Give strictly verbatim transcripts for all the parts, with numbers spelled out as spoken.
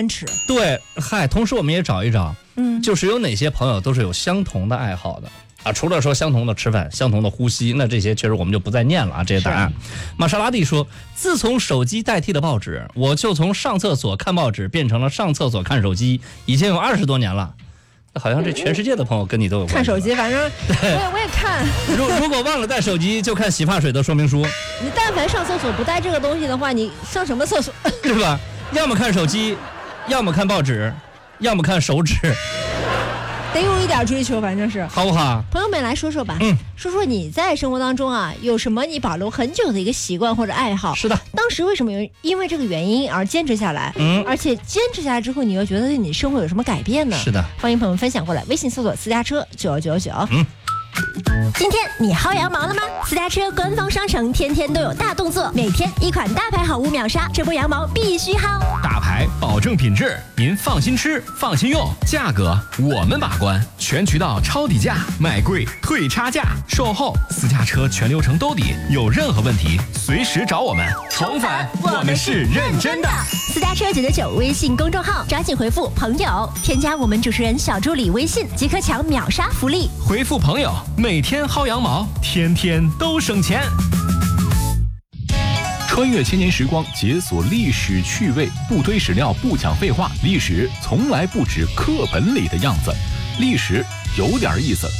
持。 对，嗨，同时我们也找一找， 嗯， 就是有哪些朋友都是有相同的爱好的啊。除了说相同的吃饭、相同的呼吸，那这些确实我们就不再念了啊。这些答案，玛莎拉蒂说，自从手机代替了报纸，我就从上厕所看报纸变成了上厕所看手机，已经有二十多年了。好像这全世界的朋友跟你都有关系。 看手机，反正我也我也看。 如如果忘了带手机，就看洗发水的说明书。 你但凡上厕所不带这个东西的话，你上什么厕所？ 是吧？要么看手机，要么看报纸，要么看手指。 得有一点追求，反正是好不好？ 朋友们来说说吧， 嗯， 说说你在生活当中啊，有什么你保留很久的一个习惯或者爱好？ 是的， 当时为什么有因为这个原因而坚持下来？ 嗯， 而且坚持下来之后，你又觉得对你生活有什么改变呢？ 是的， 欢迎朋友们分享过来，微信搜索私家车九九九。 嗯。 今天你薅羊毛了吗？私家车官方商城天天都有大动作，每天一款大牌好物秒杀，这波羊毛必须薅。 大牌保证品质，您放心吃，放心用，价格我们把关，全渠道抄底价，买贵退差价，售后私家车全流程兜底，有任何问题随时找我们。重返，我们是认真的。 私家车九九九微信公众号，抓紧回复朋友，添加我们主持人小助理微信，即可抢秒杀福利。 回复朋友，每天薅羊毛，天天都省钱。 穿越千年时光，解锁历史趣味，不堆史料，不讲废话，历史从来不止课本里的样子，历史有点意思。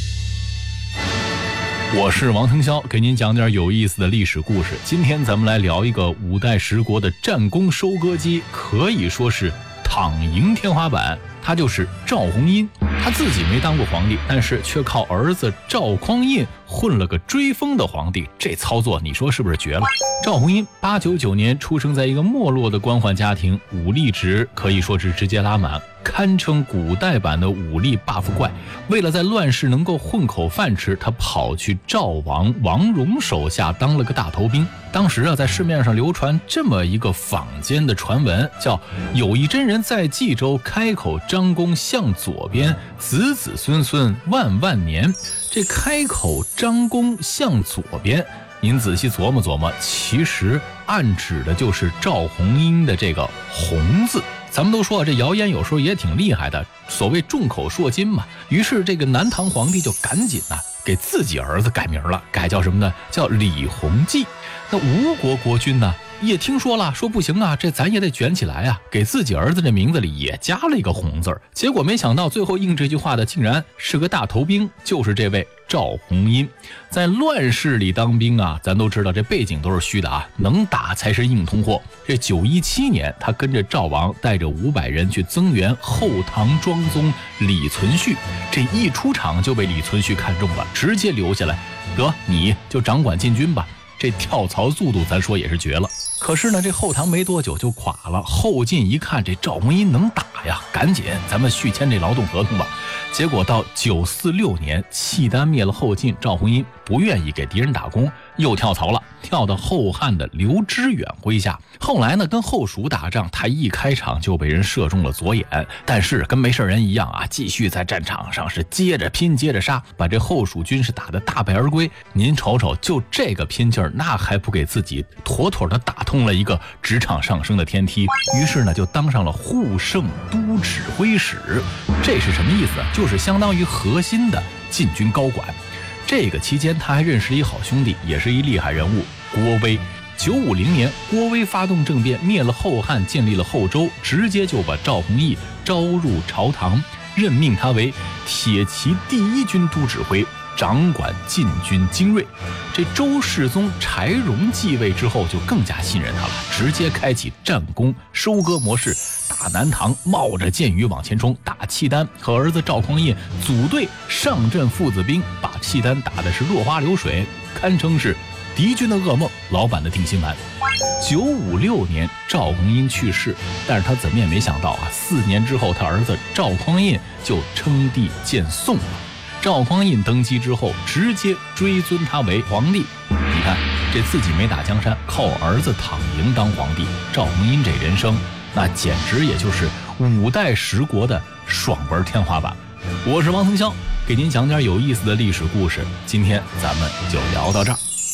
我是王腾霄，给您讲点有意思的历史故事。今天咱们来聊一个五代十国的战功收割机，可以说是躺赢天花板，他就是赵弘殷。他自己没当过皇帝，但是却靠儿子赵匡胤混了个追封的皇帝，这操作你说是不是绝了？赵弘殷八九九年出生在一个没落的官宦家庭，武力值可以说是直接拉满，堪称古代版的武力 buff 怪。为了在乱世能够混口饭吃，他跑去赵王王戎手下当了个大头兵。当时啊，在市面上流传这么一个坊间的传闻，叫有一真人在冀州开口张弓向左边，子子孙孙万万年。这开口张弓向左边，您仔细琢磨琢磨，其实暗指的就是赵弘殷的这个弘字。咱们都说这谣言有时候也挺厉害的，所谓众口铄金嘛。于是这个南唐皇帝就赶紧呢、啊、给自己儿子改名了，改叫什么呢？叫李弘济。那吴国国君呢也听说了，说不行啊，这咱也得卷起来啊，给自己儿子这名字里也加了一个弘字儿。结果没想到最后应这句话的竟然是个大头兵，就是这位赵弘殷。在乱世里当兵啊，咱都知道这背景都是虚的啊，能打才是硬通货。这九一七年，他跟着赵王带着五百人去增援后唐庄宗李存勖，这一出场就被李存勖看中了，直接留下来，得你就掌管禁军吧。这跳槽速度咱说也是绝了。可是呢，这后唐没多久就垮了，后晋一看这赵弘殷能打呀，赶紧咱们续签这劳动合同吧。结果到九四六年，契丹灭了后晋，赵弘殷不愿意给敌人打工，又跳槽了，跳到后汉的刘知远麾下。后来呢，跟后蜀打仗，他一开场就被人射中了左眼，但是跟没事人一样啊，继续在战场上是接着拼接着杀，把这后蜀军是打得大败而归。您瞅瞅，就这个拼劲儿，那还不给自己妥妥的打通了一个职场上升的天梯？于是呢，就当上了护圣都指挥使。这是什么意思？就是相当于核心的禁军高管。这个期间他还认识了一好兄弟，也是一厉害人物，郭威。九五零年，郭威发动政变，灭了后汉，建立了后周，直接就把赵弘毅招入朝堂，任命他为铁骑第一军都指挥，掌管禁军精锐。这周世宗柴荣继位之后，就更加信任他了，直接开启战功收割模式，打南唐冒着箭雨往前冲，打契丹和儿子赵匡胤组队上阵父子兵，把契丹打的是落花流水，堪称是敌军的噩梦，老板的定心丸。九五六年，赵弘殷去世，但是他怎么也没想到啊，四年之后，他儿子赵匡胤就称帝建宋了。赵匡胤登基之后，直接追尊他为皇帝。你看，这自己没打江山，靠儿子躺赢当皇帝。赵弘殷这人生，那简直也就是五代十国的爽文天花板。我是王腾霄，给您讲点有意思的历史故事。今天咱们就聊到这儿。